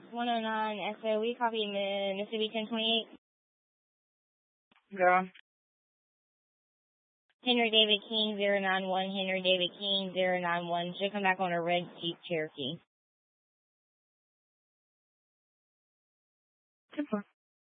109 SOE, copy Mississippi 1028. Yeah. Henry David King 091, Henry David King 091. Should come back on a red Jeep Cherokee. Super.